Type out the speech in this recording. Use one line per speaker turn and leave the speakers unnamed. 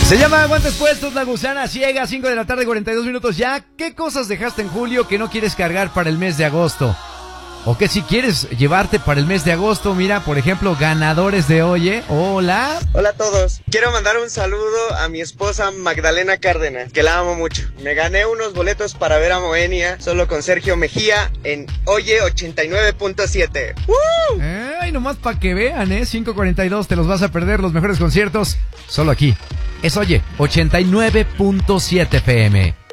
Se llama Aguantes Puestos, La Gusana Ciega, 5 de la tarde, 42 minutos ya. ¿Qué cosas dejaste en julio que no quieres cargar para el mes de agosto? O que si quieres llevarte para el mes de agosto, mira, por ejemplo, ganadores de Oye. Hola.
Hola a todos. Quiero mandar un saludo a mi esposa Magdalena Cárdenas, que la amo mucho. Me gané unos boletos para ver a Moenia solo con Sergio Mejía en Oye 89.7.
Ay, nomás para que vean, 5:42, te los vas a perder, los mejores conciertos, solo aquí. Es Oye 89.7 FM.